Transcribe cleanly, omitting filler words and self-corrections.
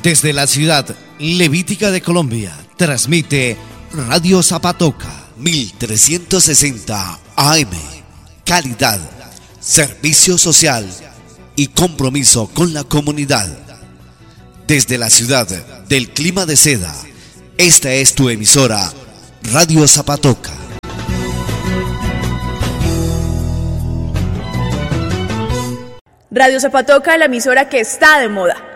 Desde la ciudad levítica de Colombia, transmite Radio Zapatoca 1360 AM. Calidad, servicio social y compromiso con la comunidad. Desde la ciudad del clima de seda, esta es tu emisora, Radio Zapatoca. Radio Zapatoca, la emisora que está de moda.